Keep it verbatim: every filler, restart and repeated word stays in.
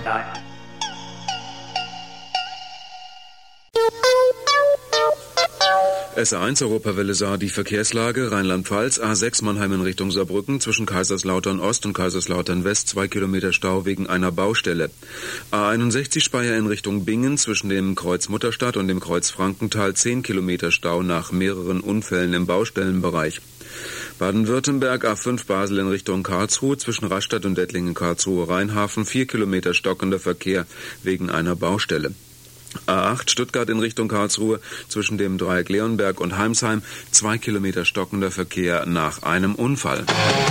Nein. S A eins Europawelle Saar, die Verkehrslage, Rheinland-Pfalz, A sechs Mannheim in Richtung Saarbrücken, zwischen Kaiserslautern Ost und Kaiserslautern West, zwei Kilometer Stau wegen einer Baustelle. A einundsechzig Speyer in Richtung Bingen, zwischen dem Kreuz Mutterstadt und dem Kreuz Frankenthal, zehn Kilometer Stau nach mehreren Unfällen im Baustellenbereich. Baden-Württemberg A fünf Basel in Richtung Karlsruhe, zwischen Rastatt und Ettlingen-Karlsruhe-Rheinhafen, vier Kilometer stockender Verkehr wegen einer Baustelle. A acht Stuttgart in Richtung Karlsruhe, zwischen dem Dreieck Leonberg und Heimsheim, zwei Kilometer stockender Verkehr nach einem Unfall.